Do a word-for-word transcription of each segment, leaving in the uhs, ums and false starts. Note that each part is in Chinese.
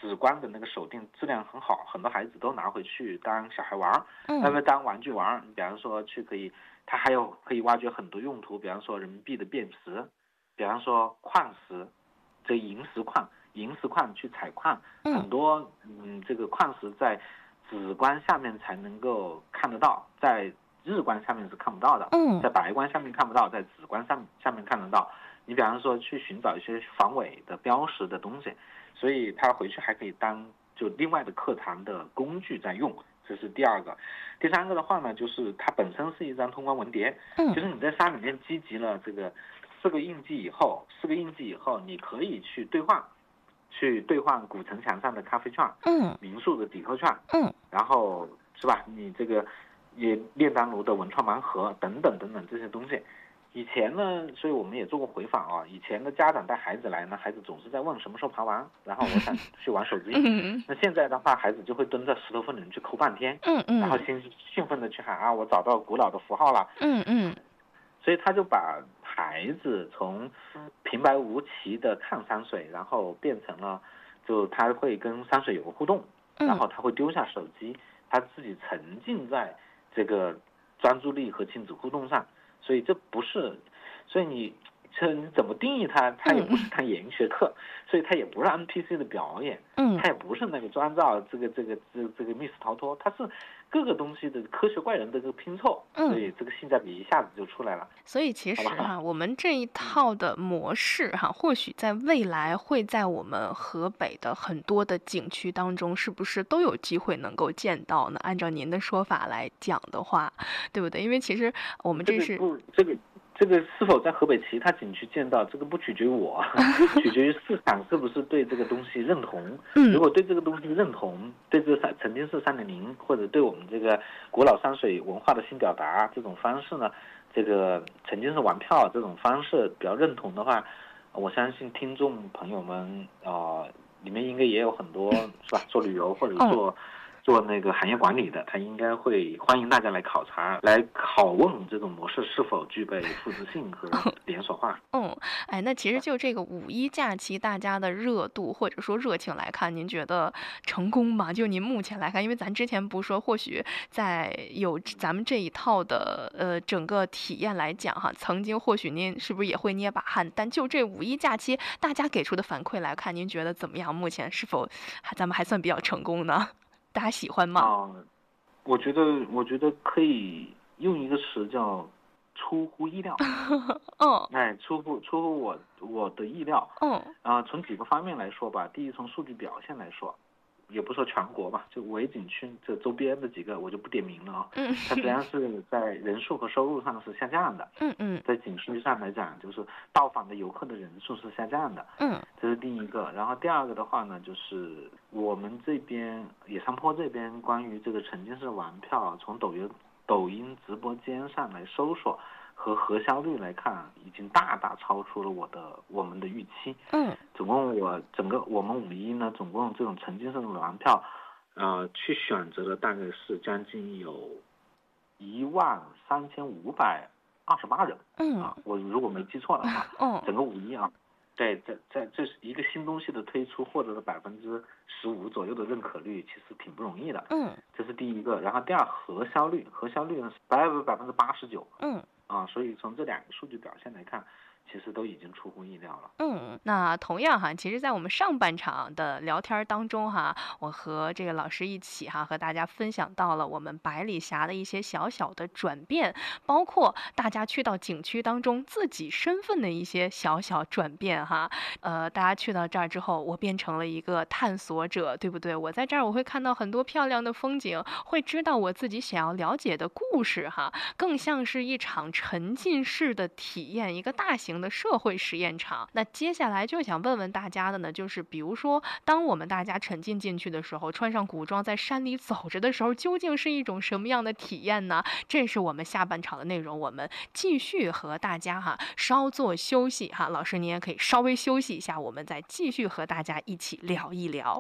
紫光的那个手电质量很好，很多孩子都拿回去当小孩玩， 嗯， 那么当玩具玩。比方说去可以，它还有可以挖掘很多用途，比方说人民币的变值，比方说矿石，这银石矿，银石矿去采矿，很多嗯这个矿石在紫光下面才能够看得到，在日光下面是看不到的， 嗯， 在白光下面看不到，在紫光上下面看得到。你比方说去寻找一些防伪的标识的东西，所以他回去还可以当就另外的课堂的工具在用，这是第二个。第三个的话呢，就是它本身是一张通关文牒， 嗯， 就是你在山里面积集了这个四个印记以后，四个印记以后，你可以去兑换，去兑换古城墙上的咖啡券， 嗯， 民宿的抵扣券， 嗯， 然后是吧？你这个也炼丹炉的文创盲盒等等等等这些东西。以前呢，所以我们也做过回访啊。以前的家长带孩子来呢，孩子总是在问什么时候爬完，然后我想去玩手机。 嗯， 那现在的话，孩子就会蹲在石头缝里去抠半天， 嗯嗯， 然后兴兴奋的去喊啊，我找到古老的符号了。 嗯嗯， 所以他就把孩子从平白无奇的看山水，然后变成了，就他会跟山水有个互动，然后他会丢下手机，他自己沉浸在这个专注力和亲子互动上。所以这不是，所以你这你怎么定义它？它也不是堂演艺学课，所以它也不是 N P C 的表演， 嗯， 它也不是那个专照这个这个这这个密室逃脱，它是各个东西的科学怪人的这个拼凑， 嗯， 所以这个性价比一下子就出来了。 所以其实哈，我们这一套的模式哈，或许在未来会在我们河北的很多的景区当中，是不是都有机会能够见到呢？按照您的说法来讲的话，对不对？因为其实我们这是、 这个不这个。这个是否在河北其他景区见到，这个不取决于我，取决于市场是不是对这个东西认同。如果对这个东西认同，对这个沉浸式三点零，或者对我们这个古老山水文化的新表达这种方式呢，这个沉浸式玩票这种方式比较认同的话，我相信听众朋友们啊、呃，里面应该也有很多是吧，做旅游或者做。做那个行业管理的，他应该会欢迎大家来考察，来拷问这种模式是否具备复制性和连锁化。 嗯，哎，那其实就这个五一假期，大家的热度或者说热情来看，您觉得成功吗？就您目前来看，因为咱之前不是说，或许在有咱们这一套的呃整个体验来讲哈，曾经或许您是不是也会捏把汗？但就这五一假期，大家给出的反馈来看，您觉得怎么样？目前是否咱们还算比较成功呢？大家喜欢吗？ 啊、呃，我觉得，我觉得可以用一个词叫出乎意料。 嗯， 哎，出乎出乎我我的意料。 嗯， 啊、呃，从几个方面来说吧，第一，从数据表现来说，也不说全国吧，就围景区这周边的几个我就不点名了啊。 嗯， 它实际上是在人数和收入上是下降的。 嗯嗯， 在景区上来讲，就是到访的游客的人数是下降的。 嗯， 这是第一个。然后第二个的话呢，就是我们这边野山坡这边关于这个沉浸式玩票，从抖音抖音直播间上来搜索和核销率来看，已经大大超出了我的我们的预期。 嗯， 总共我整个我们五一呢，总共这种沉浸式的玩票，呃，去选择了大概是将近有一万三千五百二十八人。 嗯啊，我如果没记错的话， 嗯， 整个五一啊，在在在这是一个新东西的推出，获得了百分之十五左右的认可率，其实挺不容易的。 嗯， 这是第一个。然后第二，核销率，核销率呢是百分百分之八十九。 嗯， 啊，所以从这两个数据表现来看，其实都已经出乎意料了。 嗯，那同样哈，其实，在我们上半场的聊天当中哈，我和这个老师一起哈，和大家分享到了我们百里峡的一些小小的转变，包括大家去到景区当中自己身份的一些小小转变哈。呃，大家去到这儿之后，我变成了一个探索者，对不对？我在这儿我会看到很多漂亮的风景，会知道我自己想要了解的故事哈，更像是一场沉浸式的体验，一个大型的社会实验场。那接下来就想问问大家的呢，就是比如说，当我们大家沉浸进去的时候，穿上古装在山里走着的时候，究竟是一种什么样的体验呢？这是我们下半场的内容，我们继续和大家哈稍作休息哈，老师您也可以稍微休息一下，我们再继续和大家一起聊一聊。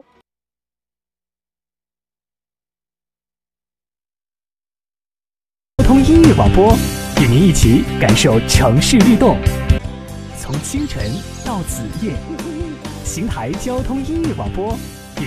交通音乐广播，与您一起感受城市律动。从清晨到子夜，邢台交通音乐广播